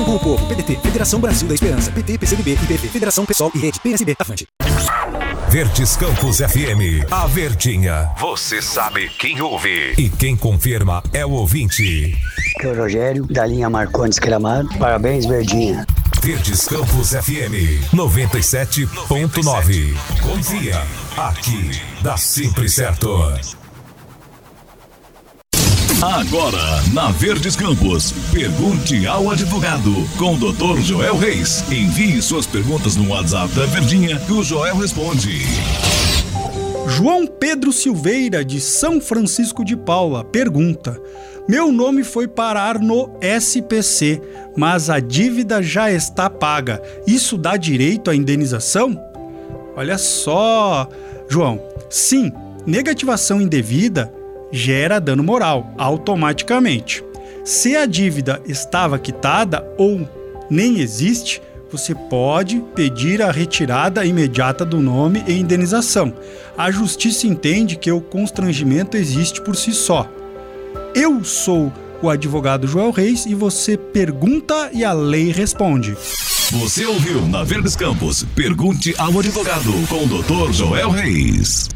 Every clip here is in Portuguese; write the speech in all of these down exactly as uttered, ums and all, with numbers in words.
com o povo. P D T, Federação Brasil da Esperança. P T, P C do B, I P V, Federação PSOL e Rede. P S B, Avante. Verdes Campos F M, a Verdinha. Você sabe quem ouve e quem confirma é o ouvinte. Aqui é o Rogério, da linha Marcondes Gramado. Parabéns, Verdinha. Verdes Campos F M, noventa e sete ponto nove. Confia, aqui dá sempre certo. Agora, na Verdes Campos, pergunte ao advogado com o doutor Joel Reis. Envie suas perguntas no WhatsApp da Verdinha que o Joel responde. João Pedro Silveira, de São Francisco de Paula, pergunta: meu nome foi parar no S P C, mas a dívida já está paga. Isso dá direito à indenização? Olha só, João. Sim, negativação indevida gera dano moral automaticamente. Se a dívida estava quitada ou nem existe, você pode pedir a retirada imediata do nome e indenização. A justiça entende que o constrangimento existe por si só. Eu sou o advogado Joel Reis e você pergunta e a lei responde. Você ouviu na Verdes Campos, pergunte ao advogado com o doutor Joel Reis.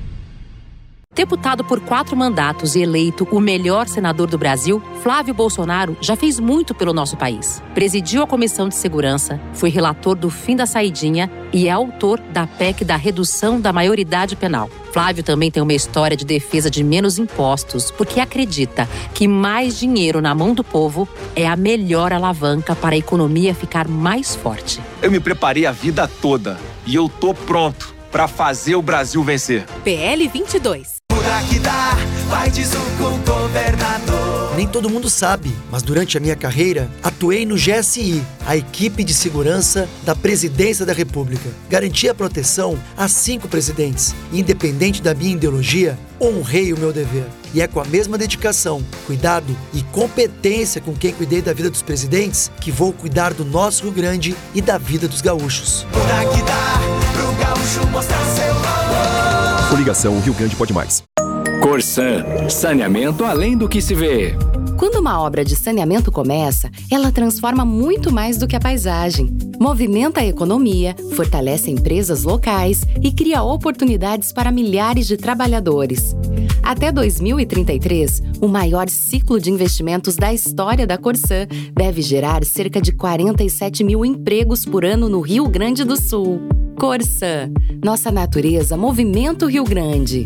Deputado por quatro mandatos e eleito o melhor senador do Brasil, Flávio Bolsonaro já fez muito pelo nosso país. Presidiu a Comissão de Segurança, foi relator do fim da saidinha e é autor da P E C da redução da maioridade penal. Flávio também tem uma história de defesa de menos impostos, porque acredita que mais dinheiro na mão do povo é a melhor alavanca para a economia ficar mais forte. Eu me preparei a vida toda e eu tô pronto para fazer o Brasil vencer. P L vinte e dois. Que dá, vai de Zoom com o governador. Nem todo mundo sabe, mas durante a minha carreira, atuei no G S I, a equipe de segurança da Presidência da República. Garanti a proteção a cinco presidentes. Independente da minha ideologia, honrei o meu dever. E é com a mesma dedicação, cuidado e competência com quem cuidei da vida dos presidentes que vou cuidar do nosso Rio Grande e da vida dos gaúchos. Por que dá, pro gaúcho mostrar seu valor. Coligação Rio Grande Pode Mais. Corsan, saneamento além do que se vê. Quando uma obra de saneamento começa, ela transforma muito mais do que a paisagem. Movimenta a economia, fortalece empresas locais e cria oportunidades para milhares de trabalhadores. Até dois mil e trinta e três, o maior ciclo de investimentos da história da Corsan deve gerar cerca de quarenta e sete mil empregos por ano no Rio Grande do Sul. Corsan, nossa natureza movimenta o Rio Grande.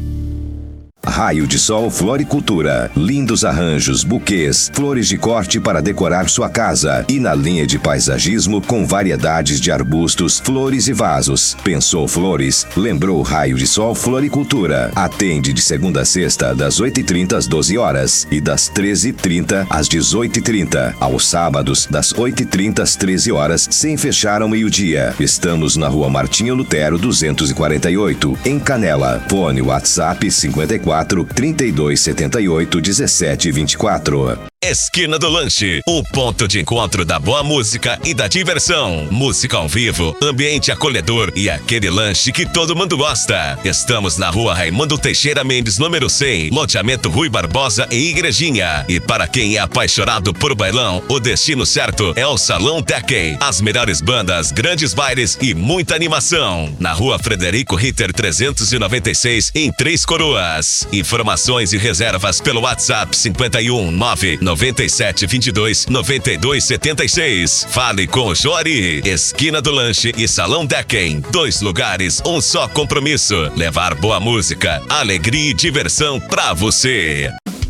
Raio de Sol Floricultura. Lindos arranjos, buquês, flores de corte para decorar sua casa. E na linha de paisagismo com variedades de arbustos, flores e vasos. Pensou flores? Lembrou Raio de Sol Floricultura. Atende de segunda a sexta, das oito e trinta às doze horas e das treze e trinta às dezoito e trinta. Aos sábados, das oito e trinta às treze horas, sem fechar ao meio-dia. Estamos na Rua Martinho Lutero, duzentos e quarenta e oito, em Canela. Fone WhatsApp cinquenta e quatro, trinta e dois setenta e oito, dezessete vinte e quatro. Esquina do Lanche, o ponto de encontro da boa música e da diversão. Música ao vivo, ambiente acolhedor e aquele lanche que todo mundo gosta. Estamos na Rua Raimundo Teixeira Mendes, número cem, loteamento Rui Barbosa e Igrejinha. E para quem é apaixonado por bailão, o destino certo é o Salão Tekken. As melhores bandas, grandes bailes e muita animação. Na Rua Frederico Ritter trezentos e noventa e seis, em Três Coroas. Informações e reservas pelo WhatsApp cinquenta e um, nove noventa e sete, vinte e dois, noventa e dois, setenta e seis. Fale com o Joari. Esquina do Lanche e Salão Tekken. Dois lugares, um só compromisso. Levar boa música, alegria e diversão pra você.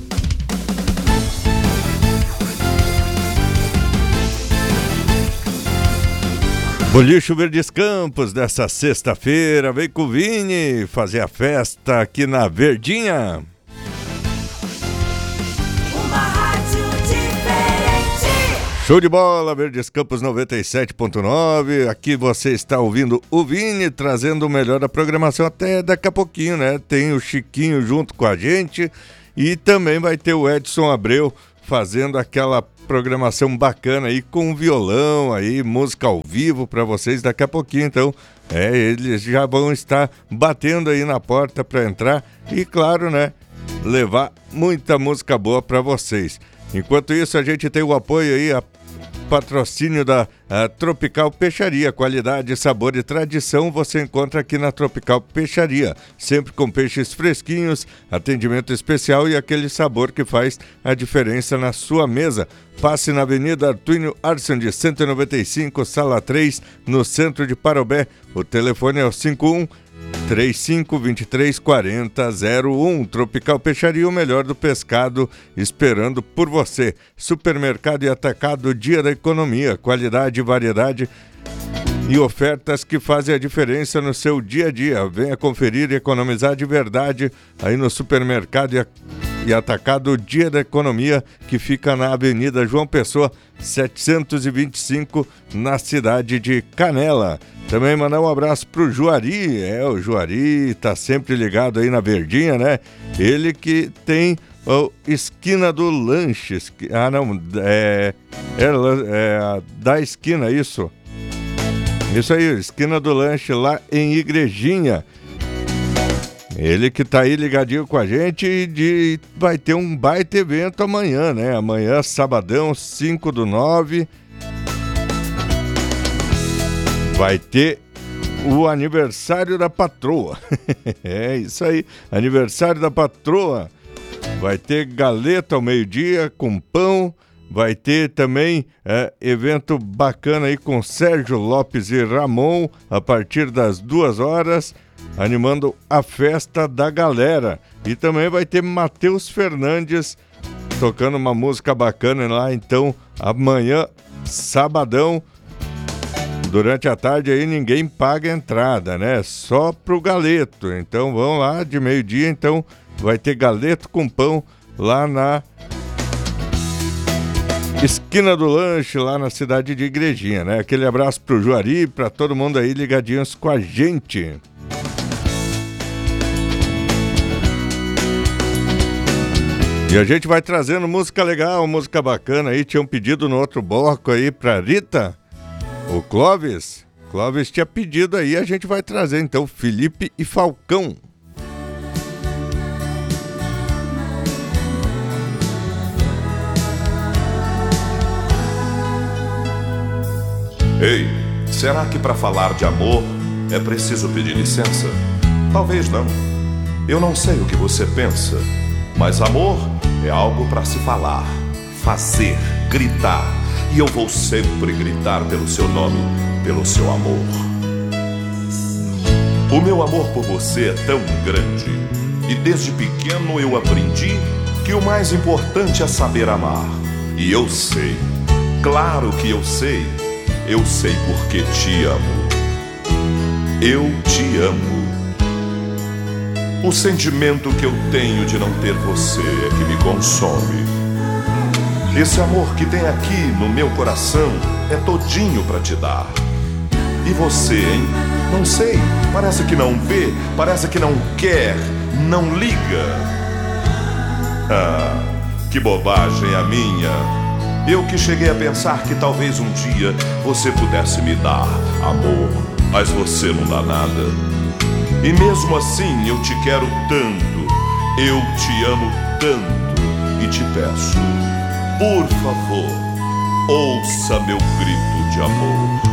Bolicho Verdes Campos, dessa sexta-feira, vem com o Vini fazer a festa aqui na Verdinha. Show de bola, Verdes Campos noventa e sete ponto nove. Aqui você está ouvindo o Vini trazendo o melhor da programação até daqui a pouquinho, né? Tem o Chiquinho junto com a gente e também vai ter o Edson Abreu fazendo aquela programação bacana aí com violão aí, música ao vivo para vocês daqui a pouquinho. Então, é, eles já vão estar batendo aí na porta para entrar e, claro, né, levar muita música boa para vocês. Enquanto isso, a gente tem o apoio aí, a patrocínio da uh, Tropical Peixaria. Qualidade, sabor e tradição você encontra aqui na Tropical Peixaria. Sempre com peixes fresquinhos, atendimento especial e aquele sabor que faz a diferença na sua mesa. Passe na Avenida Artúnio Arsand, cento e noventa e cinco, Sala três, no centro de Parobé. O telefone é o cinco um, três cinco, dois três, quatro zero zero um. Tropical Peixaria, o melhor do pescado, esperando por você. Supermercado e atacado, Dia da Economia. Qualidade, variedade e ofertas que fazem a diferença no seu dia a dia. Venha conferir e economizar de verdade aí no Supermercado e, e Atacado Dia da Economia, que fica na Avenida João Pessoa, setecentos e vinte e cinco, na cidade de Canela. Também mandar um abraço pro Juari, é, o Juari tá sempre ligado aí na Verdinha, né? Ele que tem o Esquina do Lanches, ah não, é, é, é da esquina, isso. Isso aí, Esquina do Lanche, lá em Igrejinha. Ele que tá aí ligadinho com a gente e de, vai ter um baita evento amanhã, né? Amanhã, sabadão, cinco do nove, vai ter o aniversário da patroa. É isso aí, aniversário da patroa. Vai ter galeta ao meio-dia com pão. Vai ter também é, evento bacana aí com Sérgio Lopes e Ramon a partir das duas horas, animando a festa da galera. E também vai ter Matheus Fernandes tocando uma música bacana lá. Então, amanhã, sabadão, durante a tarde aí ninguém paga a entrada, né? Só pro galeto. Então, vão lá de meio-dia, então vai ter galeto com pão lá na Esquina do Lanche, lá na cidade de Igrejinha, né? Aquele abraço pro Juari, pra todo mundo aí ligadinhos com a gente. E a gente vai trazendo música legal, música bacana aí. Tinham pedido no outro bloco aí pra Rita, o Clóvis. Clóvis tinha pedido aí, a gente vai trazer então Felipe e Falcão. Ei, será que para falar de amor é preciso pedir licença? Talvez não. Eu não sei o que você pensa, mas amor é algo para se falar, fazer, gritar. E eu vou sempre gritar pelo seu nome, pelo seu amor. O meu amor por você é tão grande, e desde pequeno eu aprendi que o mais importante é saber amar. E eu sei, claro que eu sei. Eu sei porque te amo. Eu te amo. O sentimento que eu tenho de não ter você é que me consome. Esse amor que tem aqui no meu coração é todinho pra te dar. E você, hein? Não sei, parece que não vê, parece que não quer, não liga. Ah, que bobagem a minha. Eu que cheguei a pensar que talvez um dia você pudesse me dar amor, mas você não dá nada. E mesmo assim eu te quero tanto, eu te amo tanto e te peço, por favor, ouça meu grito de amor.